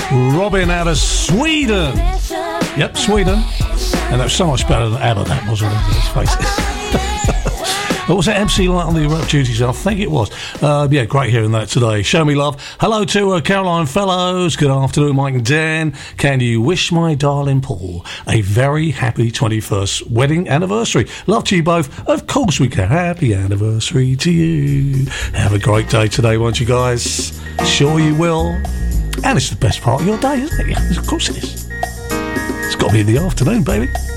Robin out of Sweden. Yep, Sweden. And that was so much better than ABBA, that wasn't it? Let's face it. What was that, MC Light on the Rock Duties? I think it was. Yeah, great hearing that today. Show me love. Hello to Caroline Fellows. Good afternoon, Mike and Dan. Can you wish my darling Paul a very happy 21st wedding anniversary? Love to you both. Of course we can. Happy anniversary to you. Have a great day today, won't you guys? Sure you will. And it's the best part of your day, isn't it? Yeah, of course it is. It's got to be in the afternoon, baby.